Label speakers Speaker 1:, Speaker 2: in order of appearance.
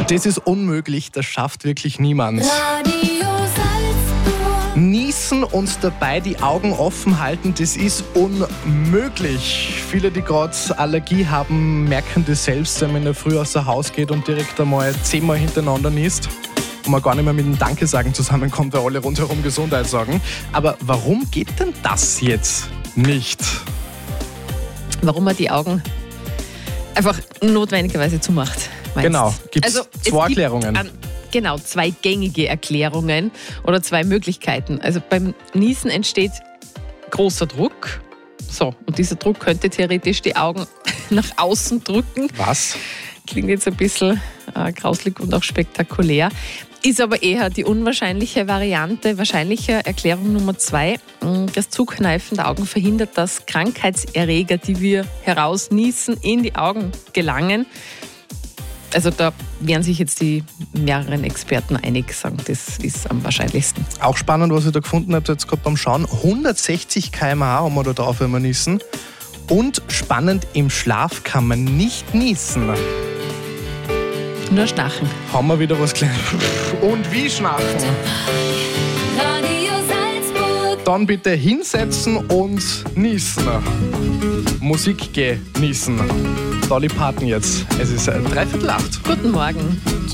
Speaker 1: Das ist unmöglich, das schafft wirklich niemand.
Speaker 2: Radio Salzburg.
Speaker 1: Niesen und dabei die Augen offen halten, das ist unmöglich. Viele, die gerade Allergie haben, merken das selbst, wenn man in der Früh aus dem Haus geht und direkt einmal 10-mal hintereinander niest. Und man gar nicht mehr mit dem Danke sagen zusammenkommt, weil alle rundherum Gesundheit sagen. Aber warum geht denn das jetzt nicht?
Speaker 3: Warum man die Augen einfach notwendigerweise zumacht.
Speaker 1: Genau, gibt es zwei Erklärungen.
Speaker 3: Genau, zwei gängige Erklärungen oder zwei Möglichkeiten. Also beim Niesen entsteht großer Druck. So, und dieser Druck könnte theoretisch die Augen nach außen drücken.
Speaker 1: Was?
Speaker 3: Klingt jetzt ein bisschen grauslig und auch spektakulär. Ist aber eher die unwahrscheinliche Variante. Wahrscheinliche Erklärung Nummer 2. Das Zukneifen der Augen verhindert, dass Krankheitserreger, die wir herausniesen, in die Augen gelangen. Also da wären sich jetzt die mehreren Experten einig, sagen, das ist am wahrscheinlichsten.
Speaker 1: Auch spannend, was ich da gefunden habe, jetzt gerade beim Schauen. 160 km/h haben wir da drauf, wenn wir niesen. Und spannend, im Schlaf kann man nicht niesen.
Speaker 3: Nur schnarchen.
Speaker 1: Haben wir wieder was gelernt. Und wie schnarchen?
Speaker 2: Radio Salzburg.
Speaker 1: Dann bitte hinsetzen und niesen. Musik genießen. Dolly Parton jetzt. Es ist 7:45.
Speaker 3: Guten Morgen.